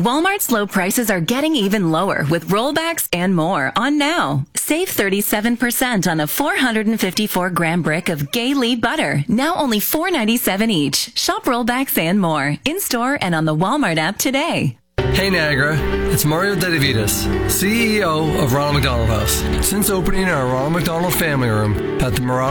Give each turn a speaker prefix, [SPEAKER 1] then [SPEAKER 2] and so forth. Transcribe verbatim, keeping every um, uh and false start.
[SPEAKER 1] Walmart's low prices are getting even lower with rollbacks and more on now. Save thirty-seven percent on a four hundred fifty-four gram brick of Gay-Lee butter, now only four ninety-seven each. Shop rollbacks and more in-store and on the Walmart app today.
[SPEAKER 2] Hey Niagara, it's Mario Dedavidas, C E O of Ronald McDonald House. Since opening our Ronald McDonald Family Room at the Murano